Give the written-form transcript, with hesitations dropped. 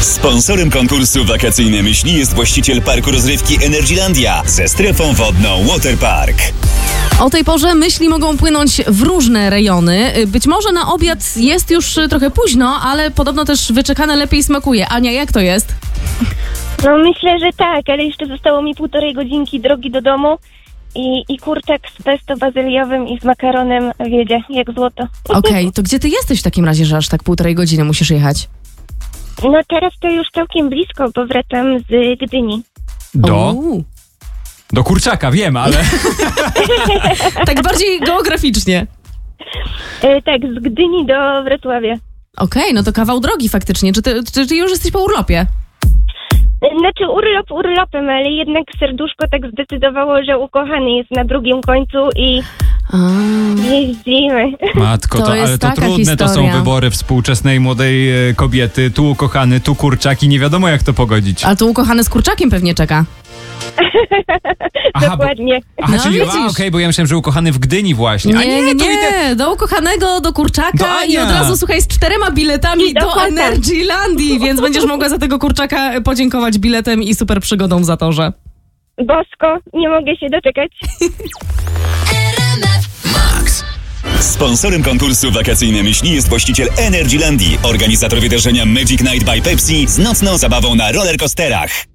Sponsorem konkursu Wakacyjne Myśli jest właściciel parku rozrywki Energylandia ze strefą wodną Waterpark. O tej porze myśli mogą płynąć w różne rejony. Być może na obiad jest już trochę późno, ale podobno też wyczekane lepiej smakuje. Ania, jak to jest? No myślę, że tak, ale jeszcze zostało mi 1,5 godzinki drogi do domu i kurczak z pesto bazyliowym i z makaronem wiedzie jak złoto. Okej, to gdzie ty jesteś w takim razie, że aż tak 1,5 godziny musisz jechać? No teraz to już całkiem blisko, bo wracam z Gdyni. Do kurczaka, wiem, ale... Tak bardziej geograficznie. Tak, z Gdyni do Wrocławia. Okej, no to kawał drogi faktycznie. Czy ty już jesteś po urlopie? Znaczy urlop urlopem, ale jednak serduszko tak zdecydowało, że ukochany jest na drugim końcu i jeździmy. Matko, To jest ale to taka trudne to są historia. wybory współczesnej młodej kobiety. Tu ukochany, tu kurczak i nie wiadomo jak to pogodzić. A tu ukochany z kurczakiem pewnie czeka. Dokładnie. Aha, No, czyli widzisz. okej, bo ja myślałem, że ukochany w Gdyni właśnie. A Nie, to idę... do ukochanego, do kurczaka Do Ania. i od razu, słuchaj, z 4 biletami I do do hotel. Energylandii, więc będziesz mogła za tego kurczaka podziękować biletem i super przygodą w zatorze. Bosko, nie mogę się doczekać. Sponsorem konkursu Wakacyjne Myśli jest właściciel Energylandii, organizator wydarzenia Magic Night by Pepsi z nocną zabawą na rollercoasterach.